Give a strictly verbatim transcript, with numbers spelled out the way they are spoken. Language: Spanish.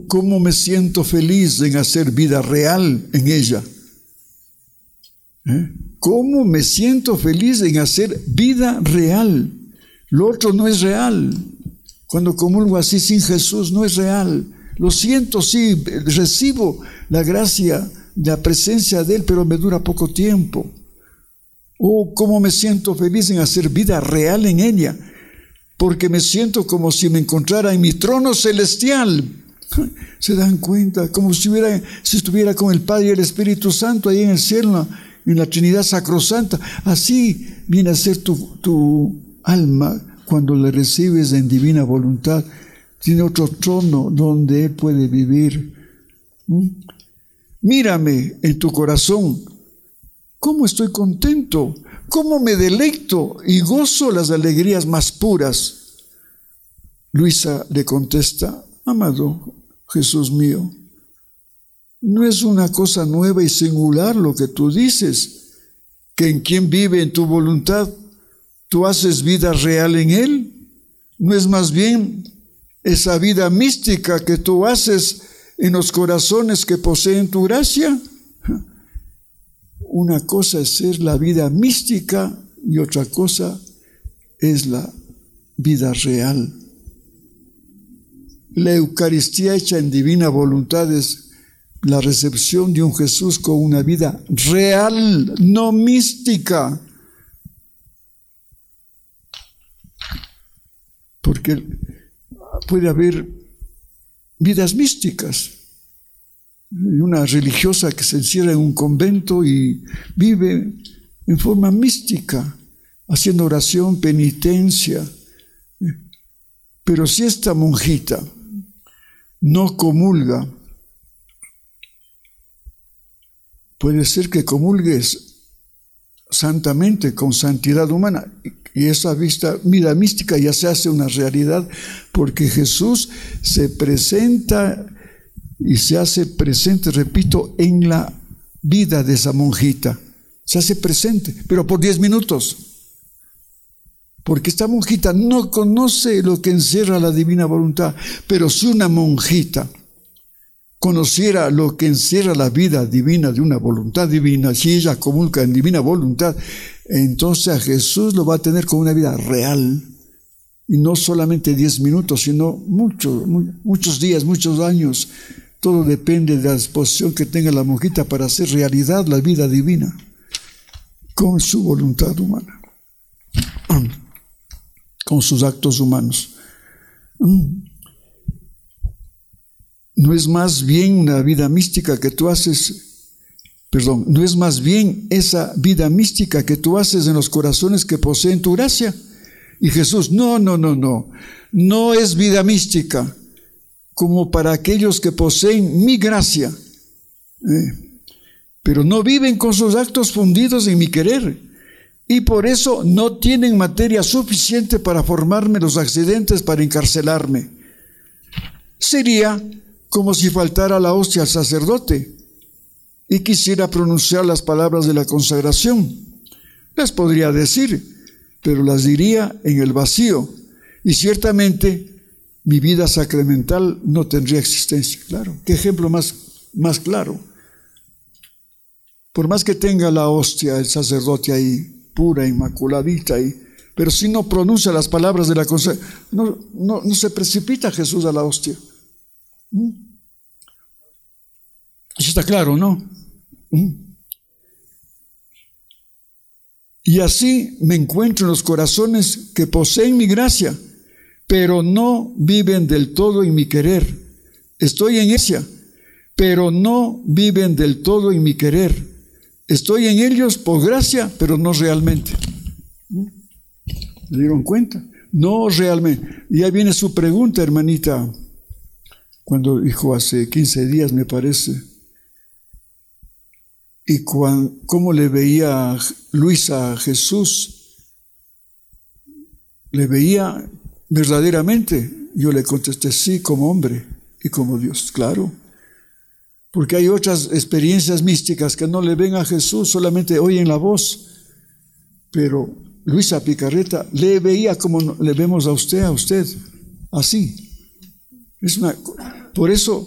cómo me siento feliz en hacer vida real en ella. ¿Eh? ¿Cómo me siento feliz en hacer vida real? Lo otro no es real. Cuando comulgo así sin Jesús no es real. Lo siento, sí, recibo la gracia, la presencia de Él, pero me dura poco tiempo. Oh, cómo me siento feliz en hacer vida real en ella, porque me siento como si me encontrara en mi trono celestial. ¿Se dan cuenta? Como si, hubiera, si estuviera con el Padre y el Espíritu Santo ahí en el cielo, en la Trinidad Sacrosanta. Así viene a ser tu, tu alma cuando le recibes en divina voluntad. Tiene otro trono donde Él puede vivir. ¿Mm? Mírame en tu corazón. ¿Cómo estoy contento? ¿Cómo me deleito y gozo las alegrías más puras? Luisa le contesta: amado Jesús mío, no es una cosa nueva y singular lo que tú dices, que en quien vive en tu voluntad, tú haces vida real en Él. ¿No es más bien esa vida mística que tú haces en los corazones que poseen tu gracia? Una cosa es ser la vida mística y otra cosa es la vida real. La Eucaristía hecha en divina voluntad es la recepción de un Jesús con una vida real, no mística. Porque puede haber vidas místicas. Una religiosa que se encierra en un convento y vive en forma mística, haciendo oración, penitencia. Pero si esta monjita no comulga, puede ser que comulgues santamente, con santidad humana, y esa vista, vida mística ya se hace una realidad, porque Jesús se presenta y se hace presente, repito, en la vida de esa monjita. Se hace presente, pero por diez minutos. Porque esta monjita no conoce lo que encierra la divina voluntad. Pero si una monjita conociera lo que encierra la vida divina de una voluntad divina, si ella comulga en divina voluntad, entonces a Jesús lo va a tener como una vida real. Y no solamente diez minutos, sino muchos, muchos días, muchos años. Todo depende de la disposición que tenga la monjita para hacer realidad la vida divina con su voluntad humana, con sus actos humanos. No es más bien una vida mística que tú haces, perdón, no es más bien esa vida mística que tú haces en los corazones que poseen tu gracia. Y Jesús, no, no, no, no, no es vida mística como para aquellos que poseen mi gracia, eh, pero no viven con sus actos fundidos en mi querer, y por eso no tienen materia suficiente para formarme los accidentes para encarcelarme. Sería como si faltara la hostia al sacerdote y quisiera pronunciar las palabras de la consagración. Las podría decir, pero las diría en el vacío, y ciertamente mi vida sacramental no tendría existencia. Claro, qué ejemplo más, más claro. Por más que tenga la hostia el sacerdote ahí, pura, inmaculadita ahí, pero si no pronuncia las palabras de la consagración, no, no, no se precipita Jesús a la hostia. ¿Mm? Eso está claro, ¿no? ¿Mm? Y así me encuentro en los corazones que poseen mi gracia, pero no viven del todo en mi querer. Estoy en ella, pero no viven del todo en mi querer. Estoy en ellos por gracia, pero no realmente. ¿Se dieron cuenta? No realmente. Y ahí viene su pregunta, hermanita, cuando dijo hace quince días, me parece. Y cuando, cómo le veía Luisa a Jesús, le veía verdaderamente. Yo le contesté sí, como hombre y como Dios, claro. Porque hay otras experiencias místicas que no le ven a Jesús, solamente oyen la voz. Pero Luisa Picarreta le veía como le vemos a usted, a usted, así. Es una, por eso